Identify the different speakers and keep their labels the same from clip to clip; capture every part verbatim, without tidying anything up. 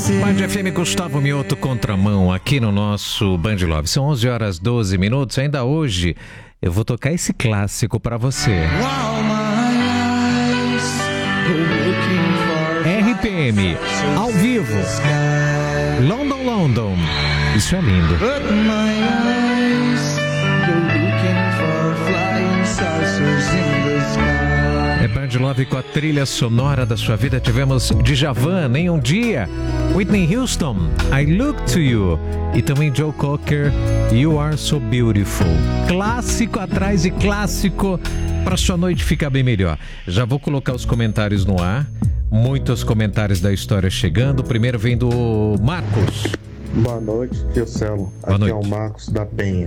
Speaker 1: Band F M, Gustavo Mioto, contramão, aqui no nosso Band Love. São onze horas e doze minutos. Ainda hoje eu vou tocar esse clássico pra você. R P M, ao vivo. London, London. Isso é lindo. É Band Love com a trilha sonora da sua vida. Tivemos Djavan, em um dia. Whitney Houston, I Look to You. E também Joe Cocker, You Are So Beautiful. Clássico atrás de clássico para sua noite ficar bem melhor. Já vou colocar os comentários no ar. Muitos comentários da história chegando. O primeiro vem do Marcos.
Speaker 2: Boa noite, tio Celo.
Speaker 1: Boa
Speaker 2: Aqui
Speaker 1: noite.
Speaker 2: é o Marcos da Penha.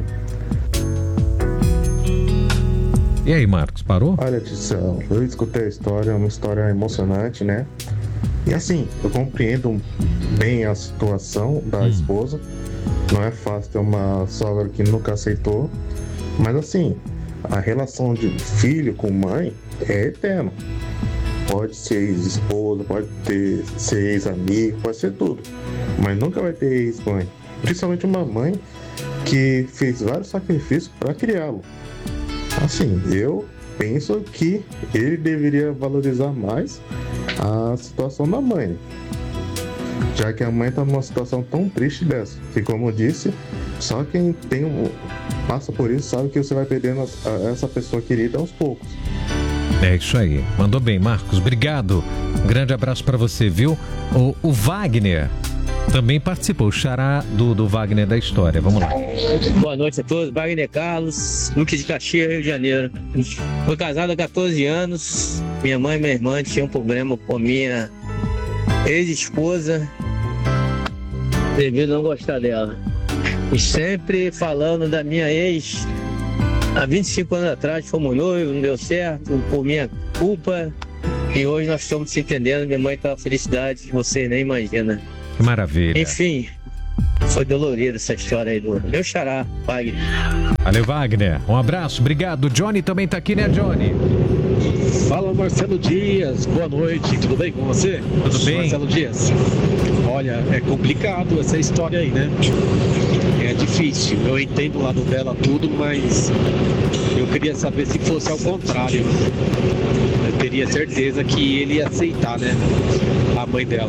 Speaker 1: E aí, Marcos, parou?
Speaker 2: Olha, tio Celo, eu escutei a história, é uma história emocionante, né? E assim, eu compreendo bem a situação da hum. esposa. Não é fácil ter uma sogra que nunca aceitou. Mas assim, a relação de filho com mãe é eterna. Pode ser ex-esposa, pode ter, ser ex-amigo, pode ser tudo. Mas nunca vai ter ex-mãe. Principalmente uma mãe que fez vários sacrifícios para criá-lo. Assim, eu penso que ele deveria valorizar mais a situação da mãe, já que a mãe está numa situação tão triste dessa. Que, como eu disse, só quem tem um, passa por isso sabe que você vai perdendo a, a, essa pessoa querida aos poucos.
Speaker 1: É isso aí. Mandou bem, Marcos. Obrigado. Um grande abraço para você, viu? O, o Wagner também participou, o xará do, do Wagner da história. Vamos lá.
Speaker 3: Boa noite a todos. Wagner Carlos, Duque de Caxias, Rio de Janeiro. Fui casado há quatorze anos. Minha mãe e minha irmã tinham um problema com minha ex-esposa devido a não gostar dela. E sempre falando da minha ex. Há vinte e cinco anos atrás fomos noivos, não deu certo, por minha culpa. E hoje nós estamos se entendendo. Minha mãe está uma felicidade que você nem imagina.
Speaker 1: Que maravilha.
Speaker 3: Enfim, foi dolorida essa história aí do meu xará, Wagner.
Speaker 1: Valeu, Wagner. Um abraço, obrigado. Johnny também tá aqui, né, Johnny?
Speaker 4: Fala, Marcelo Dias. Boa noite, tudo bem com você?
Speaker 1: Tudo bem.
Speaker 4: Marcelo Dias. Olha, é complicado essa história aí, né? É difícil. Eu entendo o lado dela tudo, mas eu queria saber se fosse ao contrário. Eu teria certeza que ele ia aceitar, né? A mãe dela.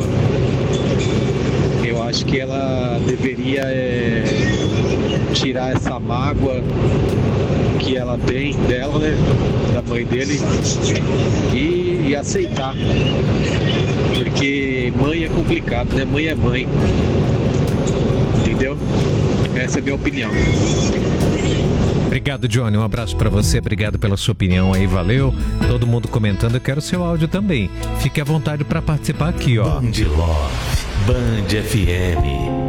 Speaker 4: Eu acho que ela deveria é, tirar essa mágoa que ela tem dela, né? Da mãe dele e, e aceitar. Porque mãe é complicado, né? Mãe é mãe. Entendeu? Essa é a minha opinião.
Speaker 1: Obrigado, Johnny. Um abraço pra você. Obrigado pela sua opinião aí. Valeu. Todo mundo comentando. Eu quero seu áudio também. Fique à vontade pra participar aqui, ó.
Speaker 5: Band Love, Band F M.